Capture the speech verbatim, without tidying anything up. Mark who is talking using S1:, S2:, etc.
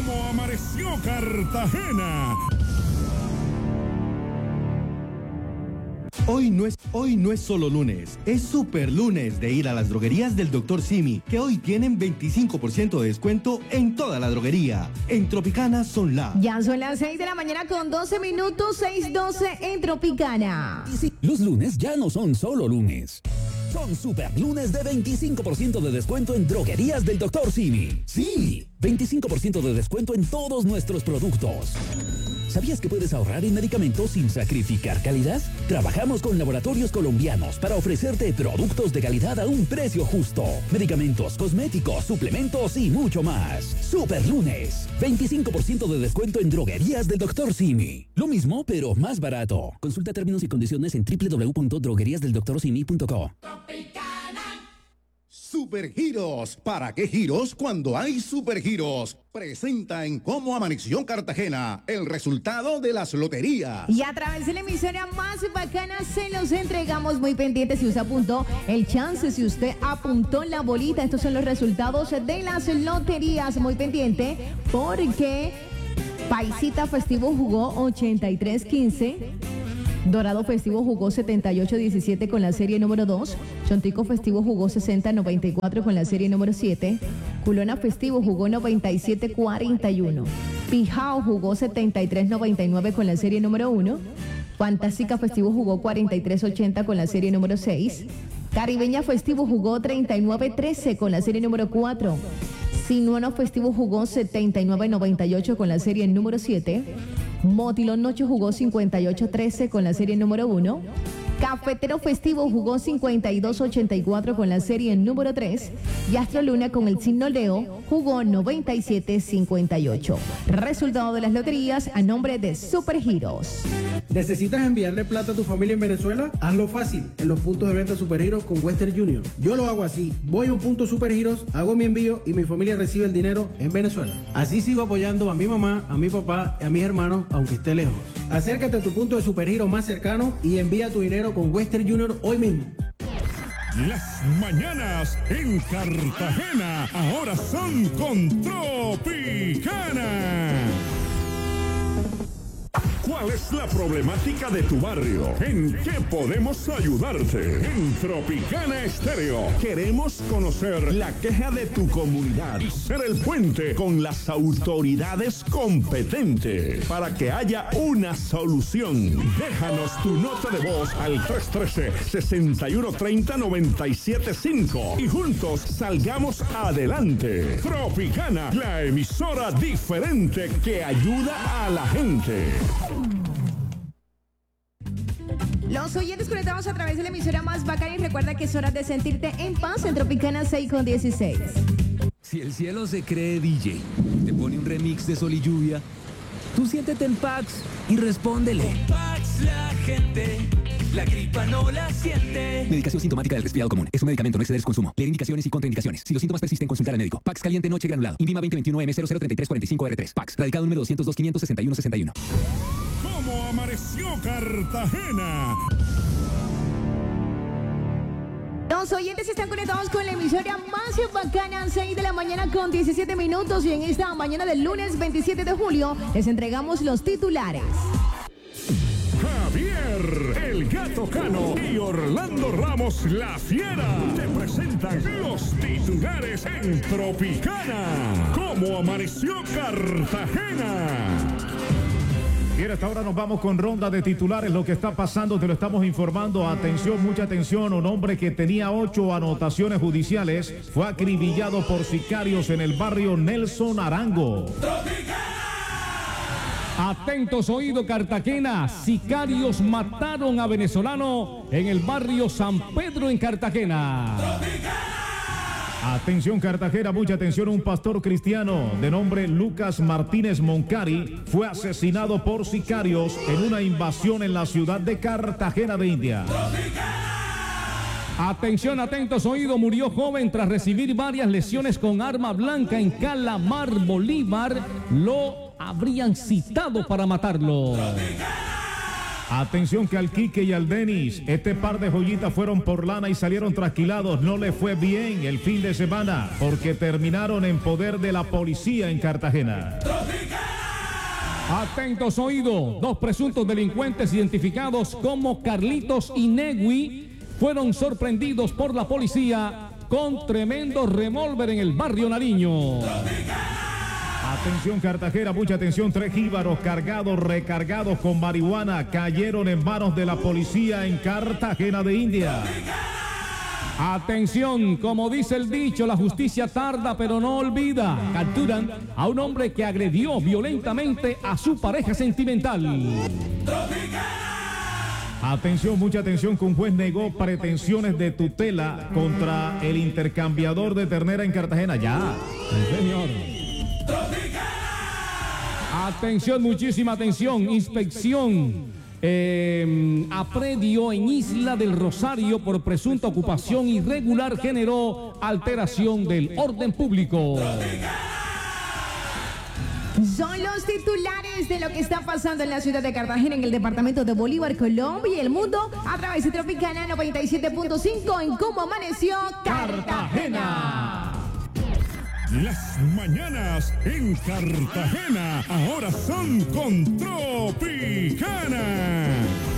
S1: ¿Cómo amaneció Cartagena?
S2: Hoy no es, hoy no es solo lunes, es super lunes de ir a las droguerías del doctor Simi, que hoy tienen veinticinco por ciento de descuento en toda la droguería. En Tropicana son la...
S3: Ya son las seis de la mañana con doce minutos, seis doce en Tropicana.
S4: Y sí, los lunes ya no son solo lunes. Son super lunes de veinticinco por ciento de descuento en droguerías del doctor Simi. Sí, veinticinco por ciento de descuento en todos nuestros productos. ¿Sabías que puedes ahorrar en medicamentos sin sacrificar calidad? Trabajamos con laboratorios colombianos para ofrecerte productos de calidad a un precio justo. Medicamentos, cosméticos, suplementos y mucho más. Super lunes. veinticinco por ciento de descuento en droguerías del doctor Simi. Lo mismo, pero más barato. Consulta términos y condiciones en doble u doble u doble u punto droguerías del doctor simi punto co.
S5: Supergiros. ¿Para qué giros cuando hay supergiros? Presenta en Cómo Amaneció Cartagena el resultado de las loterías.
S3: Y a través de la emisora más bacana se los entregamos muy pendientes. Si usted apuntó el chance, si usted apuntó la bolita, estos son los resultados de las loterías. Muy pendiente porque Paisita Festivo jugó ochenta y tres quince. Dorado Festivo jugó setenta y ocho diecisiete con la serie número dos. Chontico Festivo jugó sesenta noventa y cuatro con la serie número siete. Culona Festivo jugó noventa y siete cuarenta y uno. Pijao jugó setenta y tres noventa y nueve con la serie número uno. Fantástica Festivo jugó cuarenta y tres ochenta con la serie número seis. Caribeña Festivo jugó treinta y nueve trece con la serie número cuatro. Sinuano Festivo jugó setenta y nueve noventa y ocho con la serie número siete. Motilón Noche jugó cincuenta y ocho trece con la serie número uno. Cafetero Festivo jugó cincuenta y dos ochenta y cuatro con la serie número tres. Y Astro Luna con el signo Leo jugó noventa y siete cincuenta y ocho. Resultado de las loterías a nombre de Supergiros.
S6: ¿Necesitas enviarle plata a tu familia en Venezuela? Hazlo fácil en los puntos de venta Supergiros con Western Union. Yo lo hago así. Voy a un punto Supergiros, hago mi envío y mi familia recibe el dinero en Venezuela. Así sigo apoyando a mi mamá, a mi papá y a mis hermanos, aunque esté lejos. Acércate a tu punto de Supergiros más cercano y envía tu dinero con Western Union hoy mismo.
S1: Las mañanas en Cartagena ahora son con Tropicana. ¿Cuál es la problemática de tu barrio? ¿En qué podemos ayudarte? En Tropicana Estéreo queremos conocer la queja de tu comunidad y ser el puente con las autoridades competentes para que haya una solución. Déjanos tu nota de voz al tres uno tres, seis uno tres cero, nueve siete cinco y juntos salgamos adelante. Tropicana, la emisora diferente que ayuda a la gente.
S3: Los oyentes conectados a través de la emisora más bacana y recuerda que es hora de sentirte en paz en Tropicana seis con dieciséis.
S7: Si el cielo se cree D J, te pone un remix de Sol y Lluvia, tú siéntete en Pax y respóndele.
S8: Con Pax la gente, la gripa no la siente.
S7: Medicación sintomática del resfriado común. Es un medicamento, no exceder su consumo. Leer indicaciones y contraindicaciones. Si los síntomas persisten, consultar al médico. Pax caliente noche granulado. INVIMA veinte veintiuno M cero cero treinta y tres cuarenta y cinco R tres. Pax. Radicado número doscientos dos quinientos sesenta y uno sesenta y uno.
S1: ¿Cómo amaneció Cartagena?
S3: Los oyentes están conectados con la emisora más bacana, seis de la mañana con diecisiete minutos. Y en esta mañana del lunes veintisiete de julio les entregamos los titulares.
S1: Javier, el Gato Cano y Orlando Ramos, la Fiera, te presentan los titulares en Tropicana. ¿Cómo amaneció Cartagena?
S9: Y hasta ahora nos vamos con ronda de titulares. Lo que está pasando te lo estamos informando. Atención, mucha atención. Un hombre que tenía ocho anotaciones judiciales fue acribillado por sicarios en el barrio Nelson Arango.
S10: Atentos oído Cartagena, sicarios mataron a venezolano en el barrio San Pedro en Cartagena.
S9: Atención Cartagena, mucha atención, un pastor cristiano de nombre Lucas Martínez Moncari fue asesinado por sicarios en una invasión en la ciudad de Cartagena de India.
S10: Atención, atentos oído, murió joven tras recibir varias lesiones con arma blanca en Calamar, Bolívar. Lo habrían citado para matarlo.
S9: Atención que al Quique y al Denis, este par de joyitas fueron por lana y salieron trasquilados. No les fue bien el fin de semana porque terminaron en poder de la policía en Cartagena.
S10: Atentos oídos, dos presuntos delincuentes identificados como Carlitos y Negui fueron sorprendidos por la policía con tremendo revólver en el barrio Nariño.
S9: Atención Cartagena, mucha atención, tres jíbaros cargados, recargados con marihuana cayeron en manos de la policía en Cartagena de India.
S10: Atención, como dice el dicho, la justicia tarda pero no olvida. Capturan a un hombre que agredió violentamente a su pareja sentimental.
S9: Atención, mucha atención, que un juez negó pretensiones de tutela contra el intercambiador de ternera en Cartagena. Ya.
S10: Sí, señor. Atención, muchísima atención. Inspección. Eh, apredio en Isla del Rosario por presunta ocupación irregular generó alteración del orden público.
S3: Son los titulares de lo que está pasando en la ciudad de Cartagena, en el departamento de Bolívar, Colombia y el mundo a través de Tropicana noventa y siete punto cinco en Cómo Amaneció Cartagena.
S1: Las mañanas en Cartagena ahora son con Tropicana.